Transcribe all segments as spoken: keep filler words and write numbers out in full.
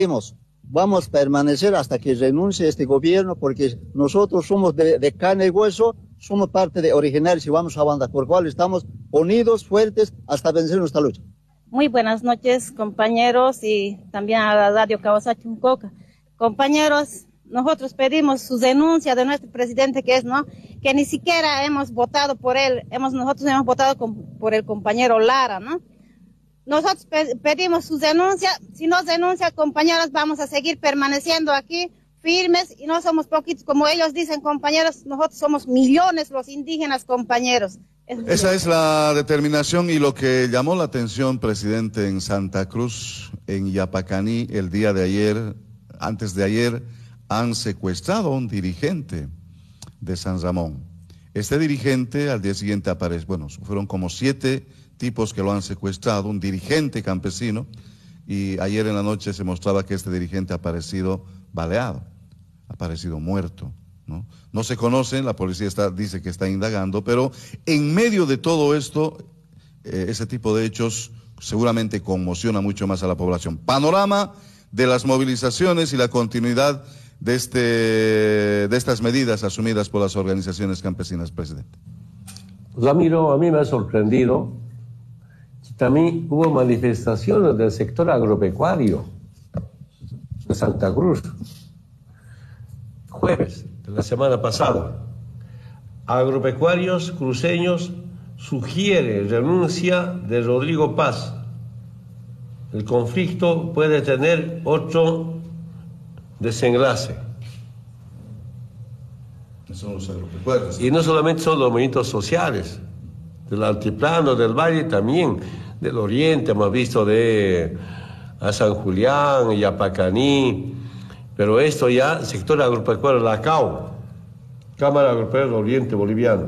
Vamos a permanecer hasta que renuncie este gobierno, porque nosotros somos de, de carne y hueso, somos parte de originarios y vamos a avanzar, por lo cual estamos unidos, fuertes, hasta vencer nuestra lucha. Muy buenas noches, compañeros, y también a la radio Kawasaki Uncoca. Compañeros, nosotros pedimos su denuncia de nuestro presidente, que es, ¿no?, que ni siquiera hemos votado por él, hemos, nosotros hemos votado con, por el compañero Lara, ¿no? Nosotros pe pedimos su denuncia. Si nos denuncia, compañeros, vamos a seguir permaneciendo aquí firmes, y no somos poquitos, como ellos dicen, compañeros, nosotros somos millones los indígenas, compañeros. Esa es la determinación y lo que llamó la atención, presidente, en Santa Cruz, en Yapacaní, el día de ayer, antes de ayer, han secuestrado a un dirigente de San Ramón. Este dirigente al día siguiente aparece, bueno, fueron como siete tipos que lo han secuestrado, un dirigente campesino, y ayer en la noche se mostraba que este dirigente ha aparecido baleado, ha aparecido muerto, ¿no? No se conoce, la policía está, dice que está indagando, pero en medio de todo esto, eh, ese tipo de hechos seguramente conmociona mucho más a la población. Panorama de las movilizaciones y la continuidad de, este, de estas medidas asumidas por las organizaciones campesinas, presidente. Ramiro, a mí me ha sorprendido. También hubo manifestaciones del sector agropecuario de Santa Cruz. Jueves de la semana pasada, agropecuarios cruceños sugieren renuncia de Rodrigo Paz. El conflicto puede tener otro desenlace. Son los agropecuarios. Y no solamente son los movimientos sociales, del altiplano, del valle, también del oriente, hemos visto de a San Julián, Yapacaní, pero esto ya, sector agropecuario, la C A O, Cámara Agropecuaria del Oriente Boliviano.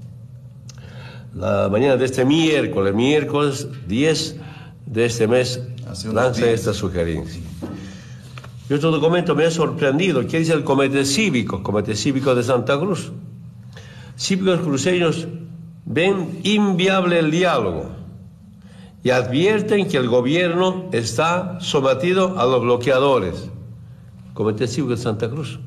La mañana de este miércoles, miércoles diez de este mes, lanza esta sugerencia. Y otro documento me ha sorprendido, ¿qué dice el Comité Cívico? Comité Cívico de Santa Cruz. Cívicos cruceños ven inviable el diálogo y advierten que el gobierno está sometido a los bloqueadores. Comité Cívico de Santa Cruz.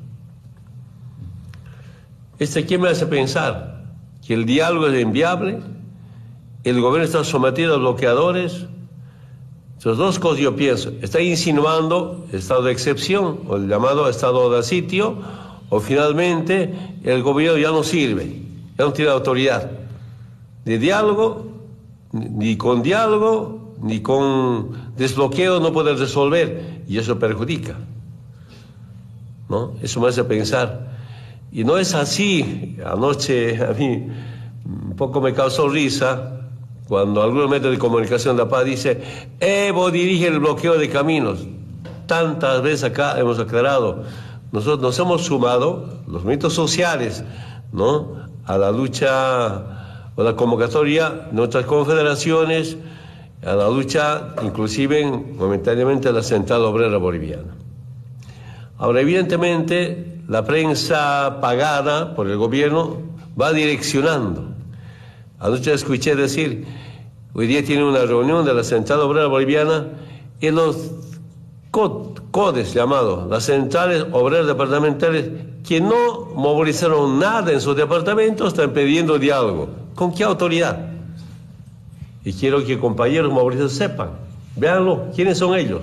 ¿Este qué me hace pensar? Que el diálogo es inviable, el gobierno está sometido a bloqueadores. Esas dos cosas yo pienso. Está insinuando estado de excepción, o el llamado estado de sitio, o finalmente el gobierno ya no sirve, ya no tiene autoridad. De diálogo, ni con diálogo, ni con desbloqueo no puede resolver, y eso perjudica, ¿no? Eso me hace pensar. Y no es así. Anoche a mí un poco me causó risa cuando algunos medios de comunicación de La Paz dice Evo dirige el bloqueo de caminos. Tantas veces acá hemos aclarado, nosotros nos hemos sumado, los movimientos sociales, ¿no?, a la lucha o la convocatoria de nuestras confederaciones, a la lucha inclusive momentáneamente de la Central Obrera Boliviana. Ahora, evidentemente, la prensa pagada por el gobierno va direccionando. Anoche escuché decir, hoy día tiene una reunión de la Central Obrera Boliviana y los C O D E S llamados, las centrales obreras departamentales, que no movilizaron nada en sus departamentos, están pidiendo diálogo. ¿Con qué autoridad? Y quiero que compañeros movilizados sepan, véanlo, ¿quiénes son ellos?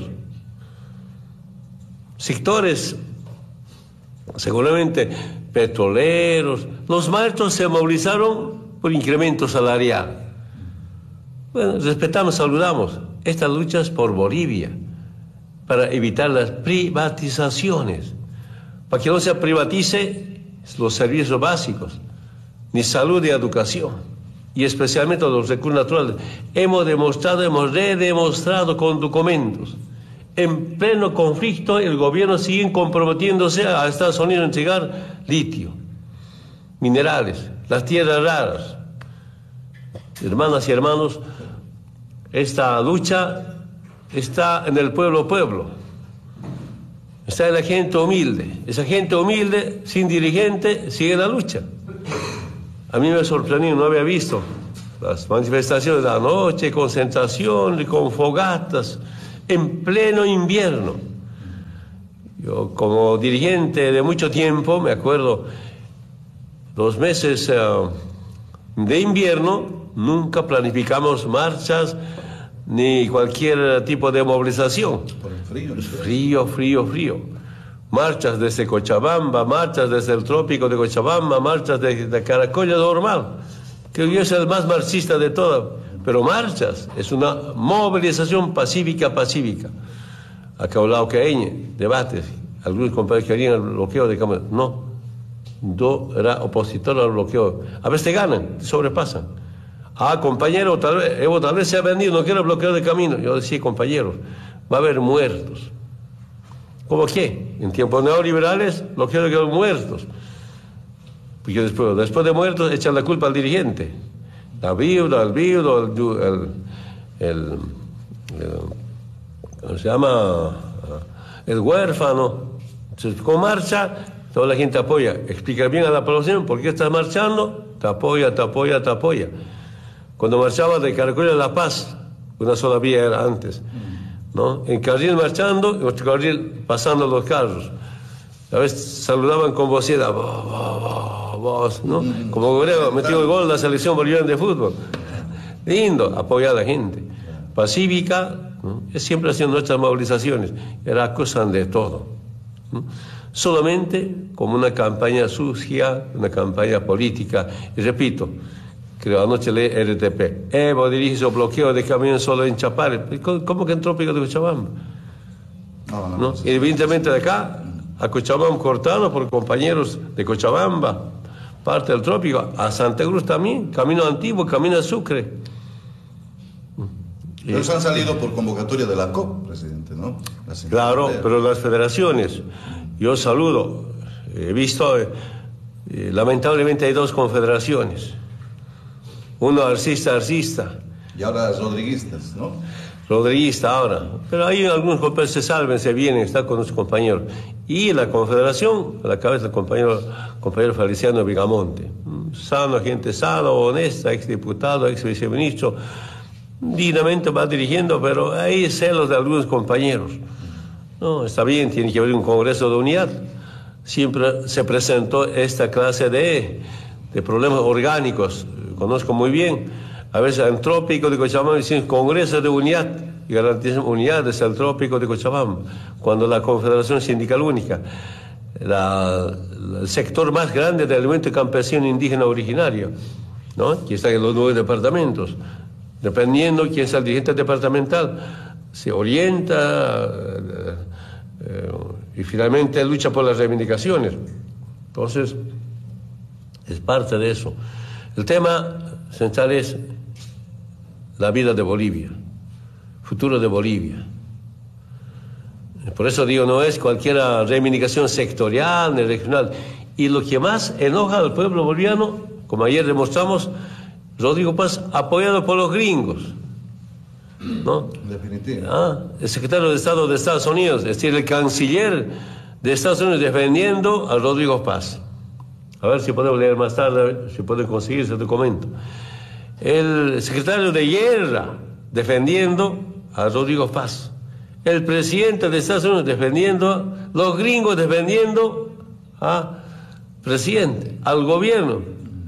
Sectores, seguramente petroleros. Los maestros se movilizaron por incremento salarial. Bueno, respetamos, saludamos. Esta lucha es por Bolivia, para evitar las privatizaciones, para que no se privatice los servicios básicos, ni salud ni educación, y especialmente los recursos naturales. Hemos demostrado, hemos redemostrado con documentos. En pleno conflicto, el gobierno sigue comprometiéndose a Estados Unidos a entregar litio, minerales, las tierras raras. Hermanas y hermanos, esta lucha está en el pueblo pueblo, está en la gente humilde. Esa gente humilde, sin dirigente, sigue la lucha. A mí me sorprendió, no había visto las manifestaciones de la noche, concentración, con fogatas, en pleno invierno. Yo como dirigente de mucho tiempo, me acuerdo, los meses uh, de invierno, nunca planificamos marchas ni cualquier tipo de movilización. Por el frío. Frío, frío, frío. Marchas desde Cochabamba, marchas desde el trópico de Cochabamba, marchas de, de Caracolla, normal. Creo que yo soy el más marxista de todas. Pero marchas, es una movilización pacífica, pacífica. Acá hablado que hay debates, algunos compañeros querían el bloqueo de cámaras. No, yo era opositor al bloqueo. A veces te ganan, te sobrepasan. Ah, compañero, tal vez, Evo tal vez se ha vendido, no quiero bloqueo de camino. Yo decía, compañeros, va a haber muertos. ¿Cómo qué? En tiempos neoliberales, bloqueo de muertos. Porque después, después de muertos, echan la culpa al dirigente. La viuda, el viudo, el, el, el, el ¿cómo se llama? El huérfano. Entonces, con marcha, toda la gente apoya. Explica bien a la población por qué estás marchando, te apoya, te apoya, te apoya. Cuando marchaba de Caracolla a La Paz, una sola vía era antes, ¿no? En carril marchando, en otro carril pasando los carros. A veces saludaban con vocera, vos, ¿no? Como hubiera metido el gol en la selección boliviana de fútbol. Lindo, apoyar a la gente. Pacífica, ¿no? Es siempre haciendo nuestras movilizaciones. Era acusan de todo, ¿no? Solamente como una campaña sucia, una campaña política. Y repito, creo anoche leí R T P. Evo dirige su bloqueo de camiones solo en Chapare. ¿Cómo que en Trópico de Cochabamba? No, no, ¿no? Y evidentemente de acá a Cochabamba cortado por compañeros de Cochabamba, parte del trópico, a Santa Cruz también, camino antiguo, camino a Sucre. Ellos han salido por convocatoria de la C O P, presidente, ¿no? Claro, pero las federaciones, yo saludo, he visto, eh, lamentablemente hay dos confederaciones, uno arcista, arcista. Y ahora rodriguistas, ¿no? Rodriguista ahora, pero hay algunos compañeros se salven, se vienen, están con los compañeros. Y la confederación, a la cabeza del compañero, compañero Feliciano Vigamonte, sano, gente sano, honesta, exdiputado, ex viceministro, dignamente va dirigiendo, pero hay celos de algunos compañeros. No, está bien, tiene que haber un congreso de unidad. Siempre se presentó esta clase de, de problemas orgánicos, conozco muy bien. A veces en Trópico de Cochabamba dicen congreso de unidad y garantizan unidad desde el Trópico de Cochabamba, cuando la Confederación Sindical Única, la, el sector más grande del elemento campesino indígena originario, ¿no? Que está en los nueve departamentos, dependiendo quién sea el dirigente departamental, se orienta eh, eh, y finalmente lucha por las reivindicaciones. Entonces, es parte de eso. El tema central es la vida de Bolivia, futuro de Bolivia. Por eso digo, no es cualquier reivindicación sectorial ni regional. Y lo que más enoja al pueblo boliviano, como ayer demostramos, Rodrigo Paz, apoyado por los gringos, ¿no? Definitivo. Ah, el secretario de Estado de Estados Unidos, es decir, el canciller de Estados Unidos defendiendo a Rodrigo Paz. A ver si podemos leer más tarde, si pueden conseguir ese documento. El secretario de Guerra defendiendo a Rodrigo Paz. El presidente de Estados Unidos defendiendo, los gringos defendiendo al presidente, al gobierno.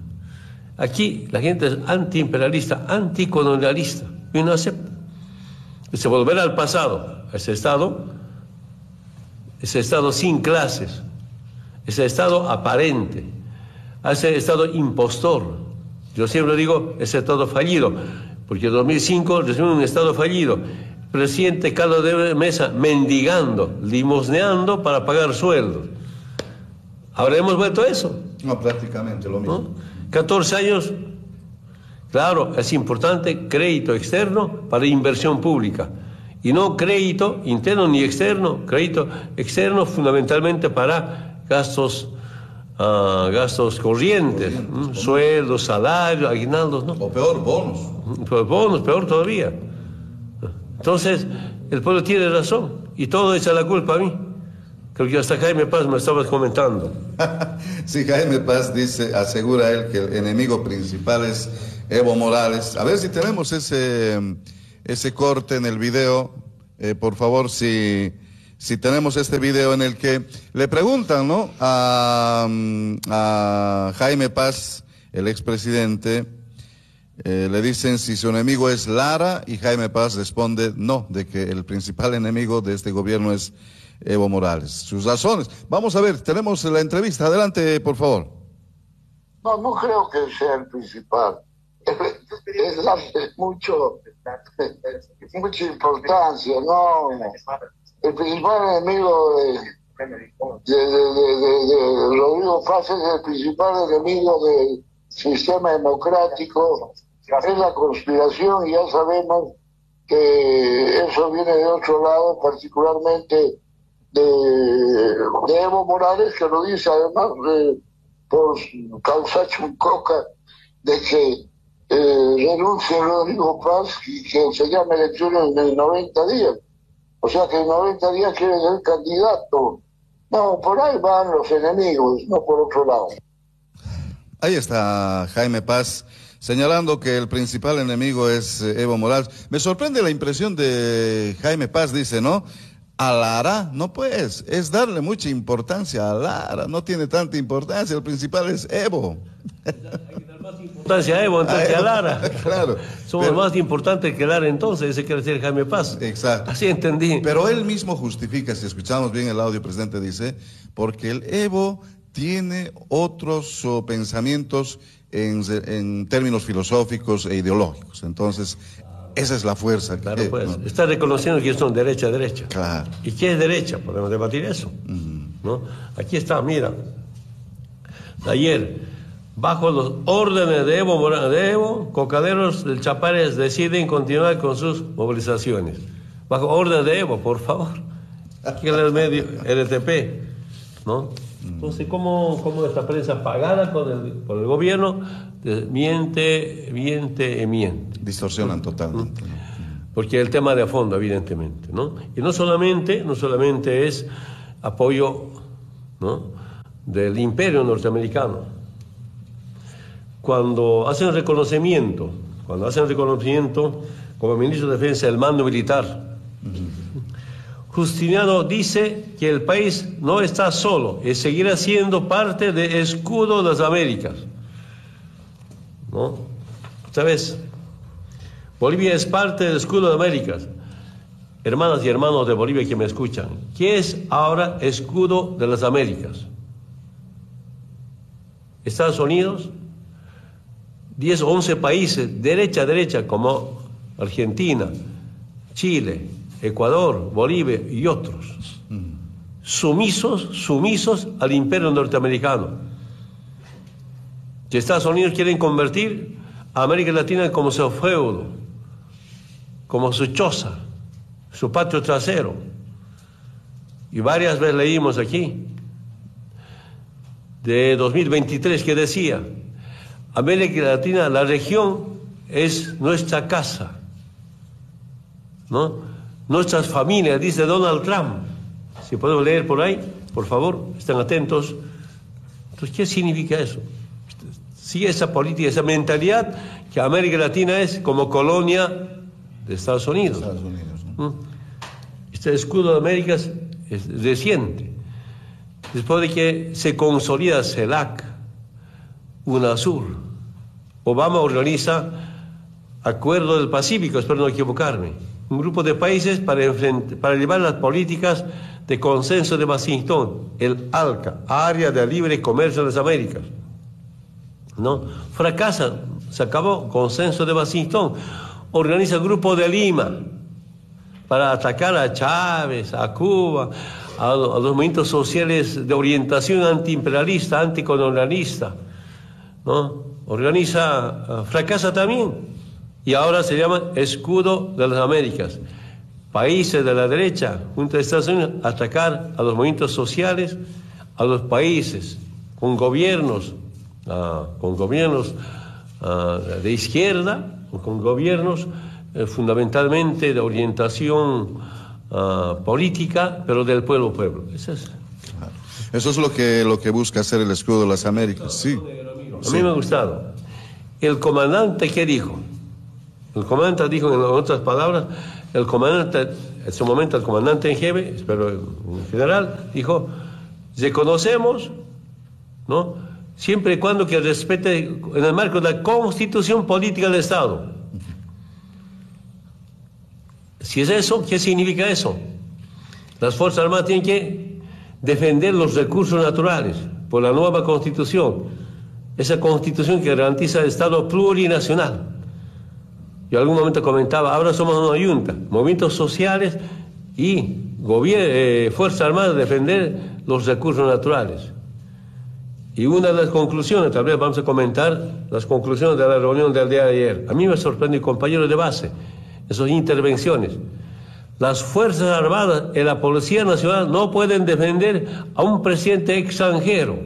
Aquí la gente es antiimperialista, anticolonialista, y no acepta. Se volverá al pasado, a ese Estado, ese Estado sin clases, ese Estado aparente, a ese Estado impostor. Yo siempre digo, ese Estado fallido, porque en dos mil cinco recibimos un Estado fallido. Presidente Carlos de Mesa mendigando, limosneando para pagar sueldos. ¿Ahora hemos vuelto a eso? No, prácticamente lo mismo. ¿No? catorce años, claro, es importante crédito externo para inversión pública. Y no crédito interno ni externo, crédito externo fundamentalmente para gastos Uh, gastos corrientes, corrientes ¿m? Sueldos, salarios, aguinaldos, ¿no? O peor, bonos. Pero bonos, peor todavía. Entonces, el pueblo tiene razón y todo echa la culpa a mí. Creo que hasta Jaime Paz me estabas comentando. Sí, Jaime Paz dice, asegura él que el enemigo principal es Evo Morales. A ver si tenemos ese, ese corte en el video. Eh, por favor, si, si tenemos este video en el que le preguntan, ¿no?, a, a Jaime Paz, el expresidente, eh, le dicen si su enemigo es Lara, y Jaime Paz responde no, de que el principal enemigo de este gobierno es Evo Morales. Sus razones. Vamos a ver, tenemos la entrevista. Adelante, por favor. No, no creo que sea el principal. Es darle mucho, mucha importancia, ¿no? El principal enemigo de, de, de, de, de, de Rodrigo Paz es el principal enemigo del sistema democrático, es la conspiración, y ya sabemos que eso viene de otro lado, particularmente de, de Evo Morales, que lo dice además de, por causar chuncoca, de que eh, renuncie Rodrigo Paz y que se llame elecciones en noventa días. O sea que en noventa días quiere ser candidato. No, por ahí van los enemigos, no por otro lado. Ahí está Jaime Paz señalando que el principal enemigo es Evo Morales. Me sorprende la impresión de Jaime Paz, dice, ¿no? A Lara, no pues, es darle mucha importancia a Lara, no tiene tanta importancia, el principal es Evo. Hay que dar más importancia a Evo entonces que a Lara. Claro. Somos pero, más importantes que Lara entonces, ese quiere decir Jaime Paz. Exacto. Así entendí. Pero él mismo justifica, si escuchamos bien el audio, presidente, dice, porque el Evo tiene otros oh, pensamientos en, en términos filosóficos e ideológicos. Entonces, esa es la fuerza. Claro, que, pues, ¿no? Está reconociendo que son derecha, derecha. Claro. ¿Y qué es derecha? Podemos debatir eso. Uh-huh. ¿No? Aquí está, mira. Ayer, bajo los órdenes de Evo, de Evo, cocaderos del Chapares deciden continuar con sus movilizaciones. Bajo orden de Evo, por favor. Aquí en el medio, L T P, ¿no? Entonces, ¿cómo, cómo esta prensa pagada con el, por el gobierno miente, miente y miente? Distorsionan totalmente. ¿No? Porque el tema de fondo, evidentemente, ¿no? Y no solamente, no solamente es apoyo, ¿no?, del imperio norteamericano. Cuando hacen reconocimiento, cuando hacen reconocimiento como ministro de Defensa del mando militar, uh-huh. Justiniano dice que el país no está solo y seguirá siendo parte del escudo de las Américas, ¿no? ¿Sabes? Bolivia es parte del escudo de Américas. Hermanas y hermanos de Bolivia que me escuchan, ¿qué es ahora escudo de las Américas? Estados Unidos, diez o once países, derecha a derecha, como Argentina, Chile, Ecuador, Bolivia y otros, sumisos, sumisos al imperio norteamericano. Que Estados Unidos quieren convertir a América Latina como su feudo, como su choza, su patio trasero. Y varias veces leímos aquí, de dos mil veintitrés, que decía, América Latina, la región, es nuestra casa, ¿no? Nuestras familias, dice Donald Trump. Si podemos leer por ahí, por favor, estén atentos. Entonces, ¿qué significa eso? Sí, esa política, esa mentalidad que América Latina es como colonia de Estados Unidos. Estados Unidos, ¿no? Este escudo de América es reciente. Después de que se consolida CELAC, UNASUR, Obama organiza Acuerdo del Pacífico, espero no equivocarme, un grupo de países para, para llevar las políticas de consenso de Washington, el ALCA, Área de Libre Comercio de las Américas, ¿no? Fracasa, se acabó, consenso de Washington, organiza el Grupo de Lima para atacar a Chávez, a Cuba, a, a los movimientos sociales de orientación antiimperialista, anticolonialista, ¿no? Organiza, fracasa también. Y ahora se llama Escudo de las Américas. Países de la derecha, junto a Estados Unidos, atacar a los movimientos sociales, a los países con gobiernos, uh, con gobiernos uh, de izquierda, o con gobiernos uh, fundamentalmente de orientación uh, política, pero del pueblo pueblo. Eso es. Claro. Eso es lo que, lo que busca hacer el Escudo de las Américas, sí. A mí sí. me ha gustado. El comandante, ¿qué dijo? El comandante dijo, en otras palabras, el comandante en su momento el comandante en jefe, espero en general, dijo, reconocemos, ¿no?, siempre y cuando que respete en el marco de la Constitución Política del Estado. Si es eso, ¿qué significa eso? Las Fuerzas Armadas tienen que defender los recursos naturales por la nueva Constitución, esa Constitución que garantiza el Estado plurinacional. Yo en algún momento comentaba, ahora somos una junta, movimientos sociales y eh, Fuerzas Armadas defender los recursos naturales. Y una de las conclusiones, tal vez vamos a comentar las conclusiones de la reunión del día de ayer. A mí me sorprendió, compañeros de base, esas intervenciones. Las Fuerzas Armadas y la Policía Nacional no pueden defender a un presidente extranjero.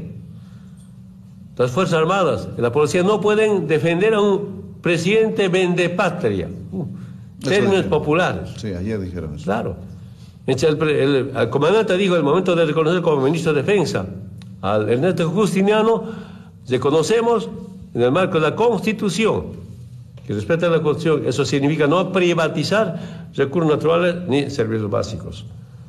Las Fuerzas Armadas y la Policía no pueden defender a un presidente vendepatria. Uh, términos populares. Sí, ayer dijeron eso. Claro. El, el, el comandante dijo, en el momento de reconocer como ministro de Defensa al Ernesto Justiniano, reconocemos en el marco de la Constitución, que respeta la Constitución. Eso significa no privatizar recursos naturales ni servicios básicos.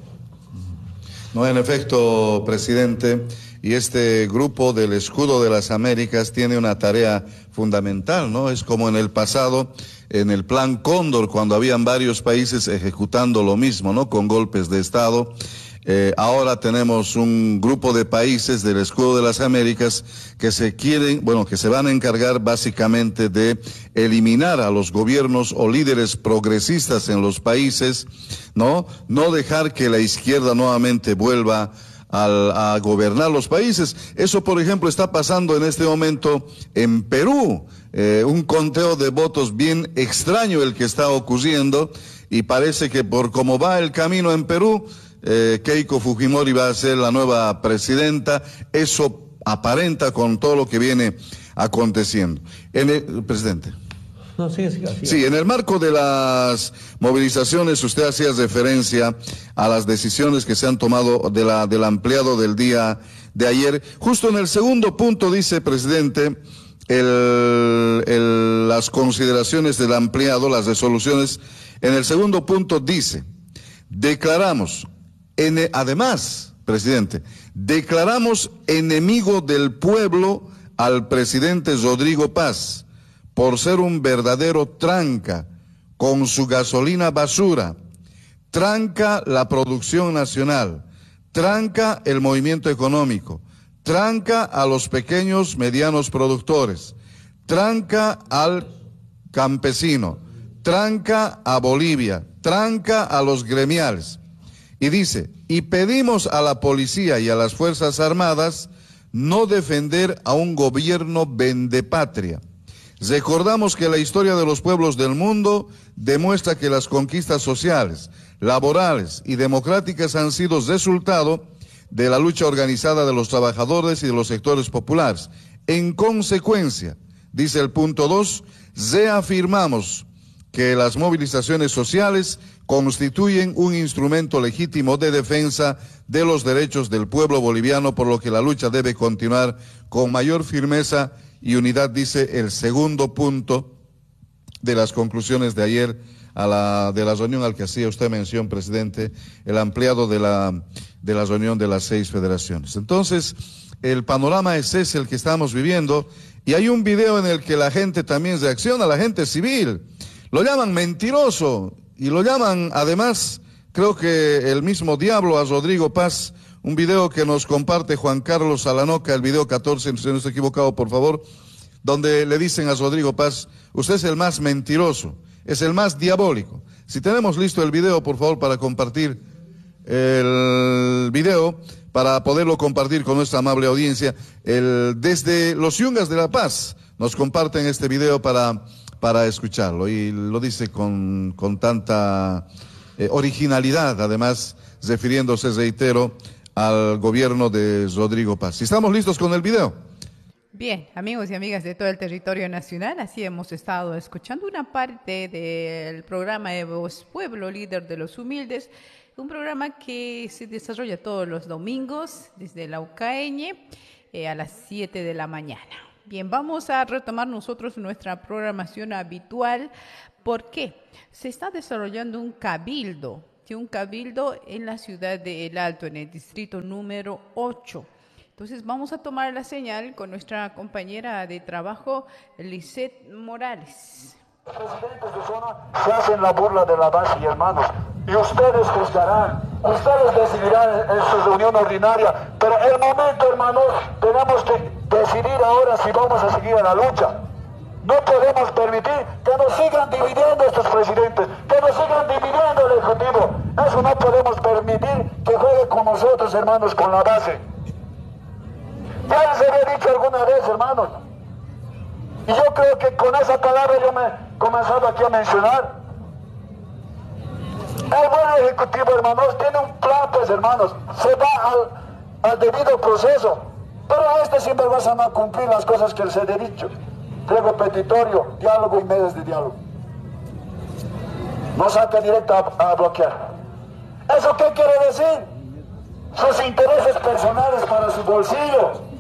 No, en efecto, presidente, y este grupo del Escudo de las Américas tiene una tarea fundamental, ¿no? Es como en el pasado, en el Plan Cóndor, cuando habían varios países ejecutando lo mismo, ¿no?, con golpes de Estado. Eh, ahora tenemos un grupo de países del Escudo de las Américas que se quieren, bueno, que se van a encargar básicamente de eliminar a los gobiernos o líderes progresistas en los países, ¿no? No dejar que la izquierda nuevamente vuelva al, a gobernar los países. Eso, por ejemplo, está pasando en este momento en Perú. Eh, un conteo de votos bien extraño el que está ocurriendo, y parece que por cómo va el camino en Perú, Eh, Keiko Fujimori va a ser la nueva presidenta. Eso aparenta con todo lo que viene aconteciendo. En el, presidente. No, sigue, sigue, sigue. Sí, en el marco de las movilizaciones, usted hacía referencia a las decisiones que se han tomado de la, del ampliado del día de ayer. Justo en el segundo punto dice, presidente, el, el, las consideraciones del ampliado, las resoluciones, en el segundo punto dice, declaramos, En, además, presidente, declaramos enemigo del pueblo al presidente Rodrigo Paz por ser un verdadero tranca con su gasolina basura, tranca la producción nacional, tranca el movimiento económico, tranca a los pequeños, medianos productores, tranca al campesino, tranca a Bolivia, tranca a los gremiales. Y dice, y pedimos a la policía y a las Fuerzas Armadas no defender a un gobierno vendepatria. Recordamos que la historia de los pueblos del mundo demuestra que las conquistas sociales, laborales y democráticas han sido resultado de la lucha organizada de los trabajadores y de los sectores populares. En consecuencia, dice el punto dos, reafirmamos que las movilizaciones sociales constituyen un instrumento legítimo de defensa de los derechos del pueblo boliviano, por lo que la lucha debe continuar con mayor firmeza y unidad, dice el segundo punto de las conclusiones de ayer a la, de la reunión al que hacía usted mención, presidente, el ampliado de la, de la reunión de las seis federaciones. Entonces, el panorama es ese el que estamos viviendo, y hay un video en el que la gente también reacciona, la gente civil. Lo llaman mentiroso y lo llaman, además, creo que el mismo diablo a Rodrigo Paz. Un video que nos comparte Juan Carlos Alanoca, el video catorce, si no estoy equivocado, por favor, donde le dicen a Rodrigo Paz, usted es el más mentiroso, es el más diabólico. Si tenemos listo el video, por favor, para compartir el video, para poderlo compartir con nuestra amable audiencia. El, desde los Yungas de La Paz nos comparten este video para... para escucharlo, y lo dice con, con tanta eh, originalidad, además refiriéndose, reitero, al gobierno de Rodrigo Paz. ¿Estamos listos con el video? Bien, amigos y amigas de todo el territorio nacional, así hemos estado escuchando una parte del programa de Voz Pueblo, líder de los humildes, un programa que se desarrolla todos los domingos desde la U C A E Ñ eh, a las siete de la mañana. Bien, vamos a retomar nosotros nuestra programación habitual. ¿Por qué? Se está desarrollando un cabildo de un cabildo en la ciudad de El Alto, en el distrito número ocho. Entonces vamos a tomar la señal con nuestra compañera de trabajo, Lisette Morales. Presidentes de zona se hacen la burla de la base, y hermanos, y ustedes juzgarán, ustedes decidirán en su reunión ordinaria, pero el momento, hermanos, tenemos que decidir ahora si vamos a seguir en la lucha. No podemos permitir que nos sigan dividiendo estos presidentes, que nos sigan dividiendo el Ejecutivo. Eso no podemos permitir que juegue con nosotros, hermanos, con la base. Ya les había dicho alguna vez, hermanos, y yo creo que con esa palabra yo me he comenzado aquí a mencionar. El buen Ejecutivo, hermanos, tiene un plan, pues, hermanos, se va al, al debido proceso, pero a este sinvergüenza no va a cumplir las cosas que les he dicho. Pliego petitorio, diálogo y medios de diálogo. No saca directo a, a bloquear. ¿Eso qué quiere decir? Sus intereses personales para su bolsillo.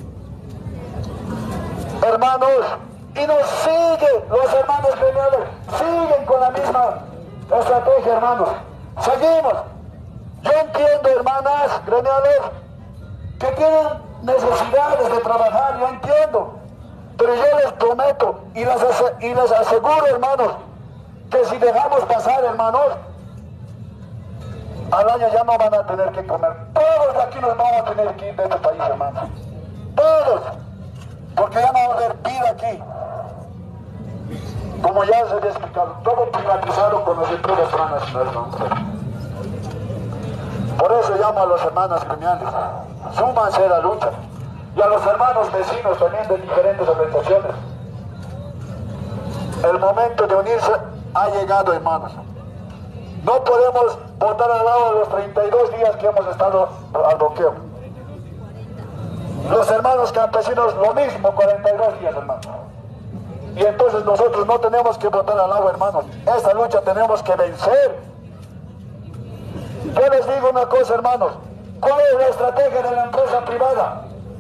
Hermanos, y nos sigue, los hermanos gremiales siguen con la misma estrategia, hermanos. Seguimos. Yo entiendo, hermanas gremiales, que tienen necesidades de trabajar, yo entiendo. Pero yo les prometo y les, y les aseguro, hermanos, que si dejamos pasar, hermanos, al año ya no van a tener que comer. Todos de aquí nos vamos a tener que ir de este país, hermanos. Todos. Porque ya no va a haber vida aquí. Como ya se había explicado, todo privatizado con las empresas transnacionales. Por eso llamo a las hermanas gremiales, súmanse a la lucha. Y a los hermanos vecinos también de diferentes organizaciones. El momento de unirse ha llegado, hermanos. No podemos votar al lado de los treinta y dos días que hemos estado al bloqueo. Los hermanos campesinos lo mismo, cuarenta y dos días, hermanos. Y entonces nosotros no tenemos que votar al lado, hermanos. Esta lucha tenemos que vencer. Yo les digo una cosa, hermanos. ¿Cuál es la estrategia de la empresa privada?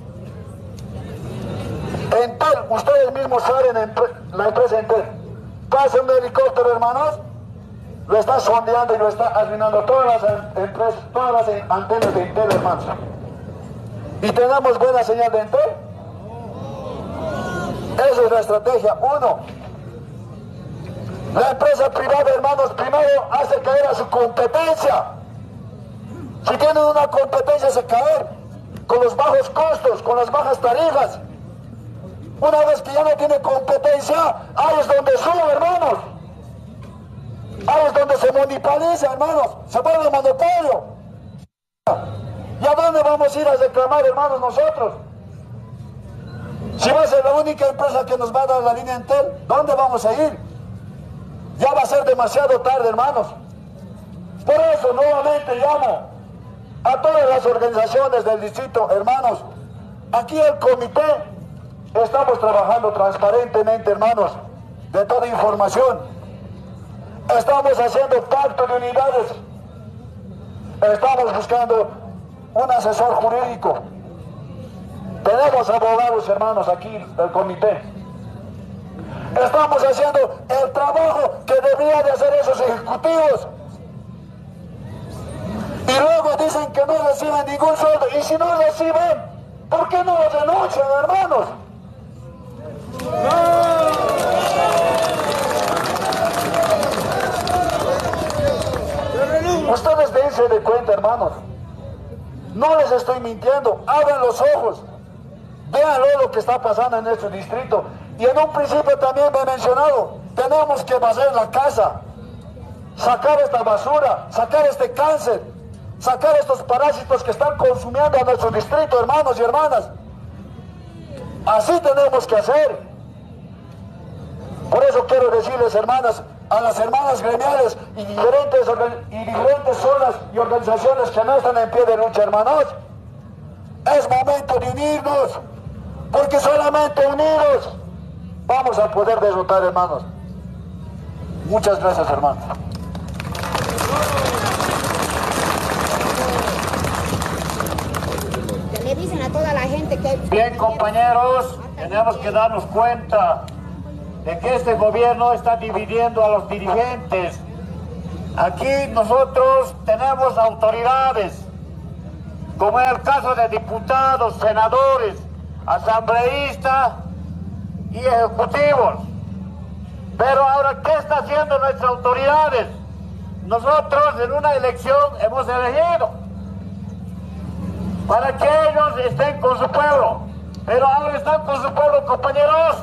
Entel, ustedes mismos saben, la empresa Entel, pasa un helicóptero, hermanos, lo está sondeando y lo está arruinando todas las empresas, todas las antenas de Entel, hermanos. ¿Y tenemos buena señal de Entel? Esa es la estrategia. Uno, la empresa privada, hermanos, primero hace caer a su competencia. Si tienen una competencia, hace caer con los bajos costos, con las bajas tarifas. Una vez que ya no tiene competencia, ahí es donde sube, hermanos. Ahí es donde se monopoliza, hermanos. Se pone el monopolio. ¿Y a dónde vamos a ir a reclamar, hermanos, nosotros? Si va a ser la única empresa que nos va a dar la línea Entel, ¿dónde vamos a ir? Ya va a ser demasiado tarde, hermanos. Por eso, nuevamente llamo a todas las organizaciones del distrito, hermanos. Aquí el comité estamos trabajando transparentemente, hermanos, de toda información. Estamos haciendo pacto de unidades. Estamos buscando un asesor jurídico. Tenemos abogados, hermanos, aquí del comité. Estamos haciendo el trabajo que deberían de hacer esos ejecutivos. Y luego dicen que no reciben ningún sueldo. Y si no reciben, ¿por qué no lo denuncian, hermanos? Ustedes dense de cuenta, hermanos. No les estoy mintiendo. Abran los ojos. Véanlo lo que está pasando en este distrito. Y en un principio también me he mencionado, tenemos que barrer la casa, sacar esta basura, sacar este cáncer, sacar estos parásitos que están consumiendo a nuestro distrito, hermanos y hermanas. Así tenemos que hacer. Por eso quiero decirles, hermanas, a las hermanas gremiales y diferentes, y diferentes zonas y organizaciones que no están en pie de lucha, hermanos, es momento de unirnos, porque solamente unidos vamos a poder derrotar, hermanos. Muchas gracias, hermanos. Le dicen a toda la gente que... Bien, compañeros, tenemos que darnos cuenta de que este gobierno está dividiendo a los dirigentes. Aquí nosotros tenemos autoridades, como en el caso de diputados, senadores, asambleístas y ejecutivos. Pero ahora, ¿qué están haciendo nuestras autoridades? Nosotros en una elección hemos elegido para que ellos estén con su pueblo. Pero ahora están con su pueblo, compañeros.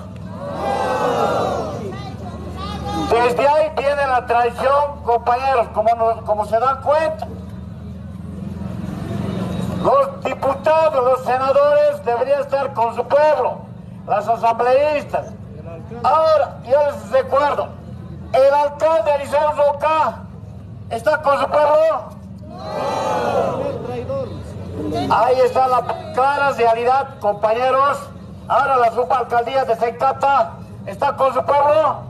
Desde ahí viene la traición, compañeros, como, nos, como se dan cuenta. Los diputados, los senadores deberían estar con su pueblo, las asambleístas. Ahora, yo les recuerdo, el alcalde Eliseo Roca está con su pueblo. Ahí está la clara realidad, compañeros. Ahora la subalcaldía de Sencata está con su pueblo.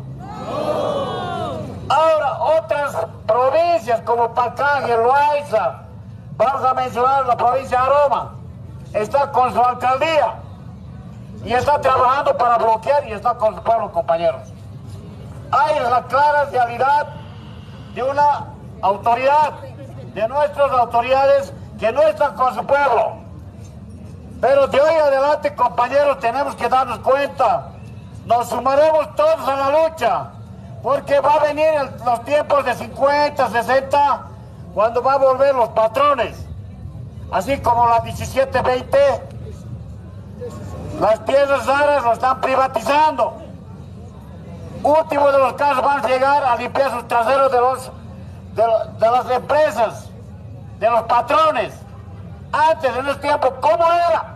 Ahora otras provincias como Pacaje, Loaiza, vamos a mencionar la provincia de Aroma, está con su alcaldía y está trabajando para bloquear y está con su pueblo, compañeros. Hay la clara realidad de una autoridad, de nuestras autoridades que no están con su pueblo. Pero de hoy adelante, compañeros, tenemos que darnos cuenta, nos sumaremos todos a la lucha, porque va a venir el, los tiempos de cincuenta, sesenta, cuando va a volver los patrones, así como la diecisiete veinte, las tierras raras lo están privatizando. Último de los casos, van a llegar a limpiar sus traseros de, los, de, de las empresas, de los patrones. Antes, en ese tiempo, ¿cómo era?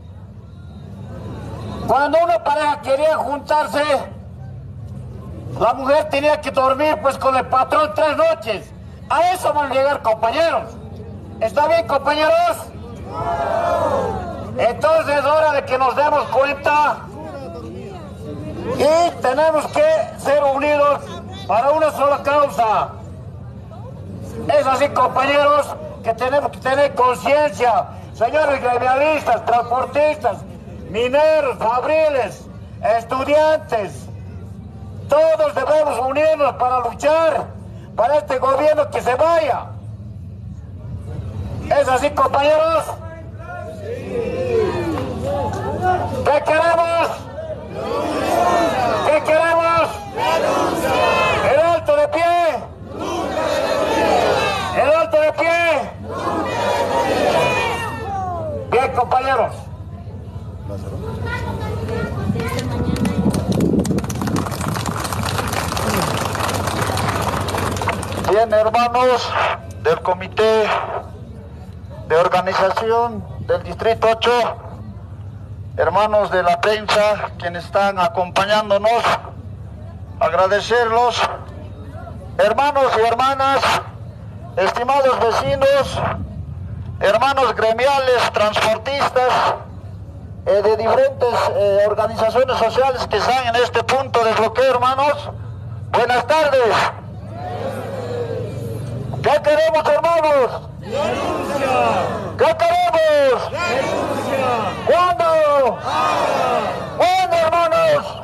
Cuando una pareja quería juntarse, la mujer tenía que dormir pues con el patrón tres noches. A eso van a llegar, compañeros. ¿Está bien, compañeros? Entonces es hora de que nos demos cuenta y tenemos que ser unidos para una sola causa. Es así, compañeros, que tenemos que tener conciencia, señores gremialistas, transportistas, mineros, fabriles, estudiantes. Todos debemos unirnos para luchar para este gobierno que se vaya. ¿Es así, compañeros? ¿Qué queremos? ¿Qué queremos? El alto de pie. El alto de pie. Bien, compañeros. Bien, hermanos del Comité de Organización del Distrito ocho, hermanos de la prensa, quienes están acompañándonos, agradecerlos, hermanos y hermanas, estimados vecinos, hermanos gremiales, transportistas, eh, de diferentes eh, organizaciones sociales que están en este punto de bloqueo, hermanos, buenas tardes. ¿Qué queremos, hermanos? ¡Denuncia! ¿Qué queremos? ¡Denuncia! ¿Cuándo? ¡Ahora! ¿Cuándo, hermanos?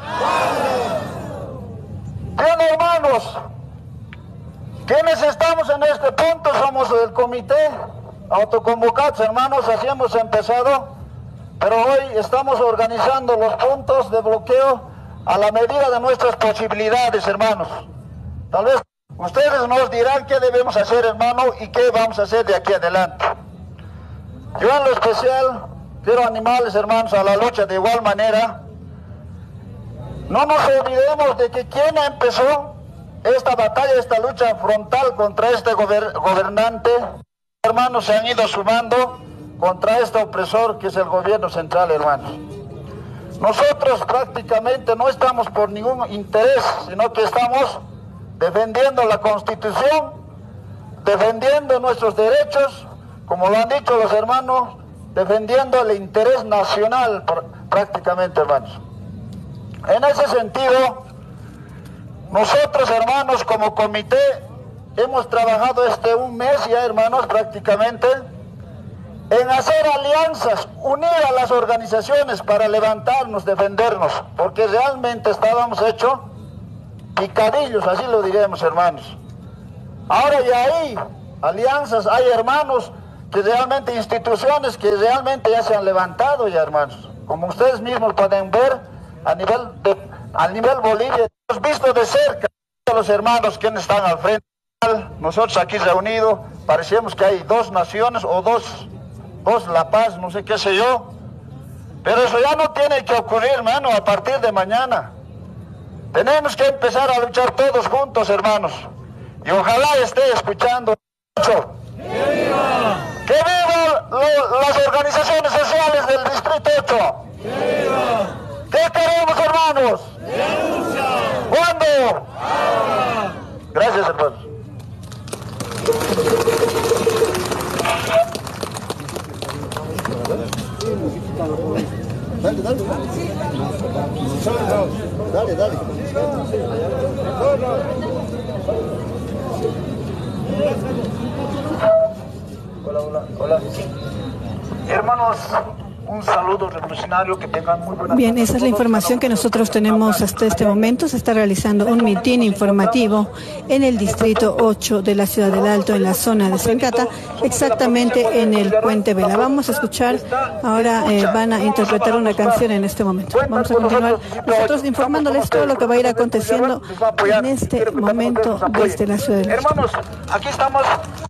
¡Ahora! Bien, hermanos, quienes estamos en este punto somos el comité autoconvocados, hermanos, así hemos empezado, pero hoy estamos organizando los puntos de bloqueo a la medida de nuestras posibilidades, hermanos. Tal vez ustedes nos dirán qué debemos hacer, hermano, y qué vamos a hacer de aquí adelante. Yo en lo especial quiero animarles, hermanos, a la lucha de igual manera. No nos olvidemos de que quien empezó esta batalla, esta lucha frontal contra este gober gobernante, hermanos, se han ido sumando contra este opresor que es el gobierno central, hermanos. Nosotros prácticamente no estamos por ningún interés, sino que estamos defendiendo la Constitución, defendiendo nuestros derechos, como lo han dicho los hermanos, defendiendo el interés nacional prácticamente, hermanos. En ese sentido, nosotros, hermanos, como comité, hemos trabajado este un mes ya, hermanos, prácticamente, en hacer alianzas, unir a las organizaciones para levantarnos, defendernos, porque realmente estábamos hechos picadillos, así lo diremos, hermanos. Ahora ya hay alianzas, hay hermanos, que realmente instituciones que realmente ya se han levantado ya, hermanos. Como ustedes mismos pueden ver, a nivel de, a nivel Bolivia, hemos visto de cerca a los hermanos que están al frente. Nosotros aquí reunidos, parecemos que hay dos naciones o dos, dos La Paz, no sé qué sé yo. Pero eso ya no tiene que ocurrir, hermano, a partir de mañana. Tenemos que empezar a luchar todos juntos, hermanos. Y ojalá esté escuchando. ¡Que viva! ¡Que viva lo, las organizaciones sociales del Distrito ocho! ¡Que viva! ¿Qué queremos, hermanos? ¡Denuncia! ¿Cuándo? ¡Ahora! Gracias, hermanos. Dale, dale. Dale, dale. Hola, hola, hola. Hermanos, un saludo revolucionario, que tengan muy buena. Bien, esa es la información que nosotros tenemos hasta este momento. Se está realizando un mitin informativo en el distrito ocho de la ciudad del Alto, en la zona de Sencata, exactamente en el Puente Vela. Vamos a escuchar, ahora eh, van a interpretar una canción en este momento. Vamos a continuar nosotros informándoles todo lo que va a ir aconteciendo en este momento desde la ciudad del Alto. Hermanos, aquí estamos.